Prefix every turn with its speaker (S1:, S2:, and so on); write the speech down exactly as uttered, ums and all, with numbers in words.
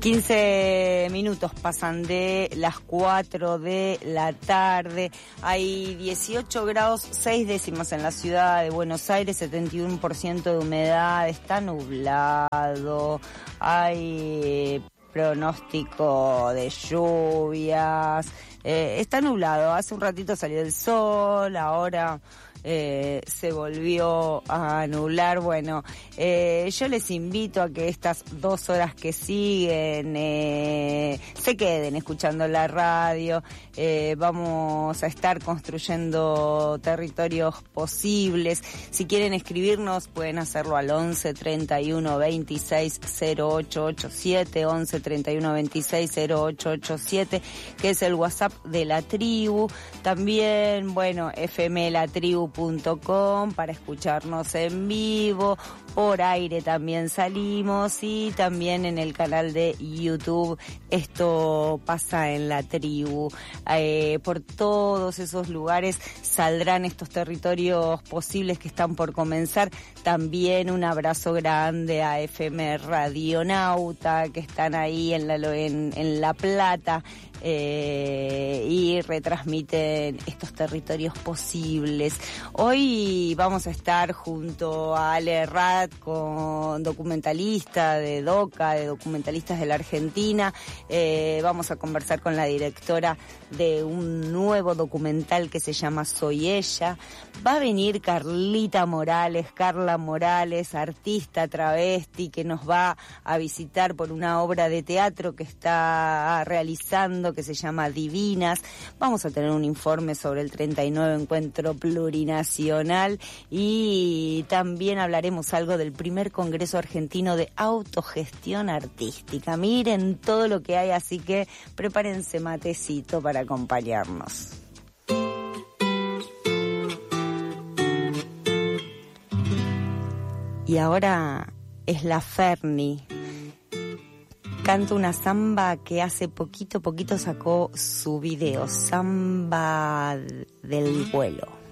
S1: quince minutos pasan de las cuatro de la tarde. Hay dieciocho grados, seis décimas en la ciudad de Buenos Aires, setenta y uno por ciento de humedad, está nublado, hay pronóstico de lluvias, eh, está nublado, hace un ratito salió el sol, ahora Eh, se volvió a nublar. Bueno, eh, yo les invito a que estas dos horas que siguen eh, se queden escuchando la radio. Eh, vamos a estar construyendo territorios posibles. Si quieren escribirnos pueden hacerlo al once treinta y uno veintiséis cero ocho ochenta y siete, once treinta y uno veintiséis cero ocho ochenta y siete, que es el WhatsApp de la tribu. También, bueno, fm la tribu punto com para escucharnos en vivo, por aire también salimos y también en el canal de YouTube Esto Pasa en la Tribu. Eh, por todos esos lugares saldrán estos territorios posibles que están por comenzar. También un abrazo grande a F M Radionauta, que están ahí en La, en, en La Plata, eh, y retransmiten estos territorios posibles. Hoy vamos a estar junto a Ale Rat, con documentalista de DOCA, de documentalistas de la Argentina. Eh, vamos a conversar con la directora de un nuevo documental que se llama Soy Ella. Va a venir Carlita Morales, Carla Morales, artista travesti, que nos va a visitar por una obra de teatro que está realizando, que se llama Divinas. Vamos a tener un informe sobre el treinta y nueve Encuentro Plurinacional y también hablaremos algo del primer Congreso Argentino de Autogestión Artística. Miren todo lo que hay, así que prepárense matecito para acompañarnos. Y ahora es la Ferni. Canta una samba que hace poquito, poquito sacó su video, Samba del Vuelo.